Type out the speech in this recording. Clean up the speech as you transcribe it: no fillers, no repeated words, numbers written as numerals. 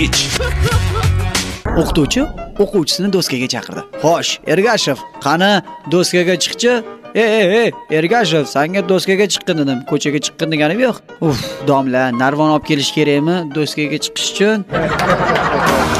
O'qituvchi o'quvchisini doskaga chaqirdi. Xo'sh, Ergashev, qani doskaga chiqchi? Ergashev, senga doskaga chiqqin dedim. Ko'chaga chiqqin degani yo'q. Domla, narvon olib kelish kerakmi doskaga chiqish uchun?